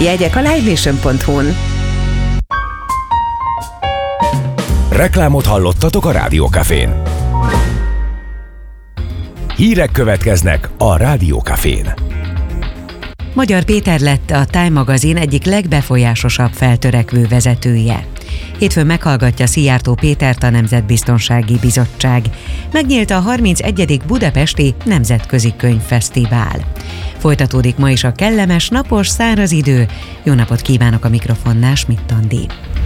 Jegyek a livenation.hu-n. Reklámot hallottatok a Rádió Cafén. Hírek következnek a Rádió Cafén. Magyar Péter lett a Time magazin egyik legbefolyásosabb feltörekvő vezetője. Hétfőn meghallgatja Szijjártó Pétert a Nemzetbiztonsági Bizottság. Megnyílt a 31. Budapesti Nemzetközi Könyvfesztivál. Folytatódik ma is a kellemes, napos, száraz idő. Jó napot kívánok, a mikrofonnál Schmidt Andi.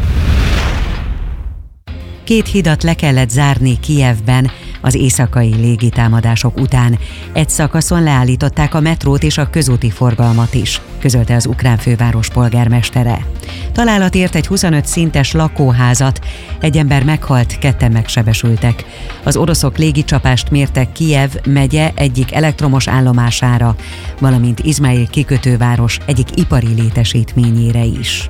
2 hidat le kellett zárni Kijevben az éjszakai légitámadások után. Egy szakaszon leállították a metrót és a közúti forgalmat is, közölte az ukrán főváros polgármestere. Találat ért egy 25 szintes lakóházat, egy ember meghalt, 2 megsebesültek. Az oroszok légicsapást mértek Kijev megye egyik elektromos állomására, valamint Izmail kikötőváros egyik ipari létesítményére is.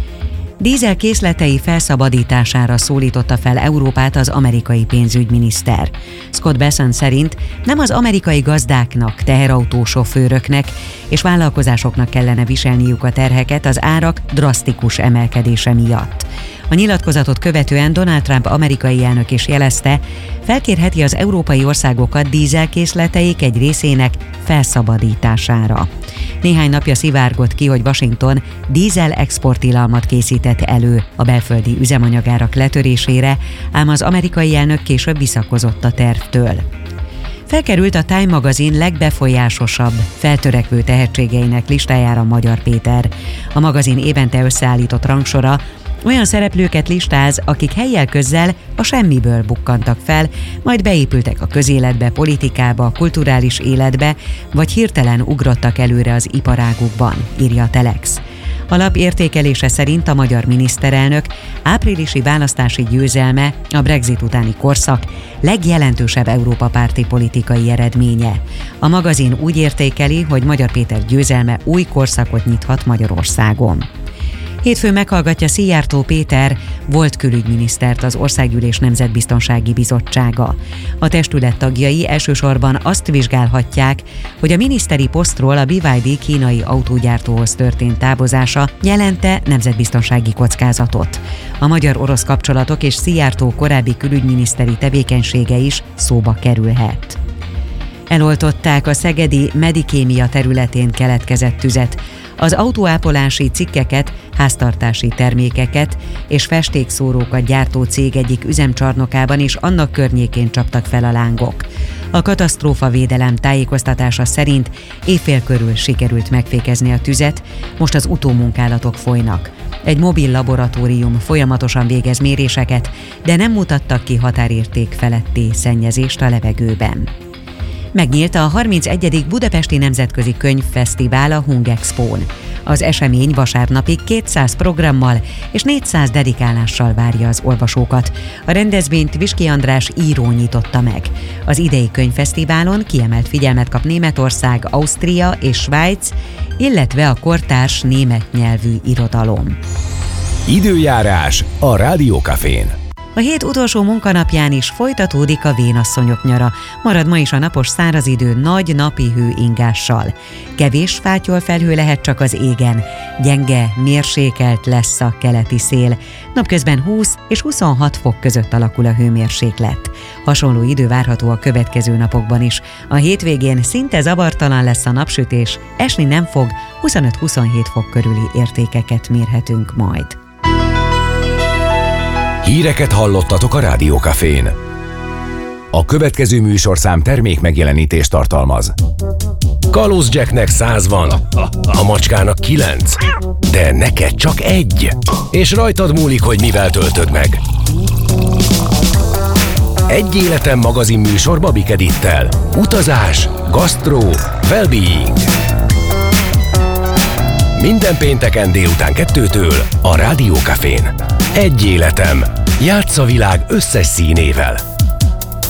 Dízel készletei felszabadítására szólította fel Európát az amerikai pénzügyminiszter. Scott Bessent szerint nem az amerikai gazdáknak, teherautósofőröknek és vállalkozásoknak kellene viselniük a terheket az árak drasztikus emelkedése miatt. A nyilatkozatot követően Donald Trump amerikai elnök is jelezte, felkérheti az európai országokat dízelkészleteik egy részének felszabadítására. Néhány napja szivárgott ki, hogy Washington dízel exporttilalmat készített elő a belföldi üzemanyagárak letörésére, ám az amerikai elnök később visszakozott a tervtől. Felkerült a Time magazin legbefolyásosabb, feltörekvő tehetségeinek listájára Magyar Péter. A magazin évente összeállított rangsora olyan szereplőket listáz, akik helyjel-közzel a semmiből bukkantak fel, majd beépültek a közéletbe, politikába, kulturális életbe, vagy hirtelen ugrottak előre az iparágukban, írja a Telex. A lap értékelése szerint a magyar miniszterelnök áprilisi választási győzelme a Brexit utáni korszak legjelentősebb Európa-párti politikai eredménye. A magazin úgy értékeli, hogy Magyar Péter győzelme új korszakot nyithat Magyarországon. Hétfőn meghallgatja Szijjártó Péter, volt külügyminisztert az Országgyűlés Nemzetbiztonsági Bizottsága. A testület tagjai elsősorban azt vizsgálhatják, hogy a miniszteri posztról a BYD kínai autógyártóhoz történt távozása jelente nemzetbiztonsági kockázatot. A magyar-orosz kapcsolatok és Szijjártó korábbi külügyminiszteri tevékenysége is szóba kerülhet. Eloltották a szegedi Medikémia területén keletkezett tüzet. Az autóápolási cikkeket, háztartási termékeket és festékszórókat gyártó cég egyik üzemcsarnokában és annak környékén csaptak fel a lángok. A katasztrófavédelem tájékoztatása szerint éjfél körül sikerült megfékezni a tüzet, most az utómunkálatok folynak. Egy mobil laboratórium folyamatosan végez méréseket, de nem mutattak ki határérték feletti szennyezést a levegőben. Megnyílt a 31. Budapesti Nemzetközi Könyvfesztivál a Hungexpón. Az esemény vasárnapig 200 programmal és 400 dedikálással várja az olvasókat. A rendezvényt Viski András író nyitotta meg. Az idei könyvfesztiválon kiemelt figyelmet kap Németország, Ausztria és Svájc, illetve a kortárs német nyelvű irodalom. Időjárás a Rádió Cafén. A hét utolsó munkanapján is folytatódik a vénasszonyok nyara. Marad ma is a napos száraz idő nagy napi hő ingással. Kevés fátyolfelhő lehet csak az égen. Gyenge, mérsékelt lesz a keleti szél. Napközben 20 és 26 fok között alakul a hőmérséklet. Hasonló idő várható a következő napokban is. A hétvégén szinte zavartalan lesz a napsütés, esni nem fog, 25-27 fok körüli értékeket mérhetünk majd. Híreket hallottatok a Rádió Cafén. A következő műsorszám termék megjelenítést tartalmaz. Kalóz Jacknek 100 van, a macskának 9, de neked csak 1. És rajtad múlik, hogy mivel töltöd meg. Egy életem magazin műsor Babik Edittel. Utazás, gasztró, well-being. Minden pénteken délután 2-től a Rádió Cafén. Egy életem. Játsz a világ összes színével.